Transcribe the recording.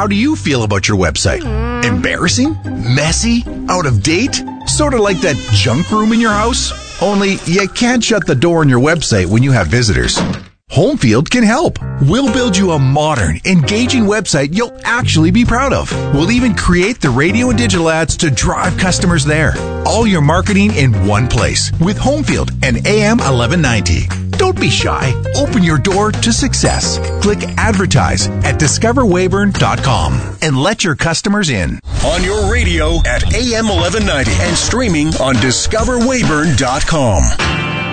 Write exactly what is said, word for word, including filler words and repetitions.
How do you feel about your website? Embarrassing? Messy? Out of date? Sort of like that junk room in your house? Only you can't shut the door on your website when you have visitors. Homefield can help. We'll build you a modern, engaging website you'll actually be proud of. We'll even create the radio and digital ads to drive customers there. All your marketing in one place with Homefield and A M eleven ninety. Don't be shy. Open your door to success. Click advertise at discover weyburn dot com and let your customers in. On your radio at A M eleven ninety and streaming on discover weyburn dot com.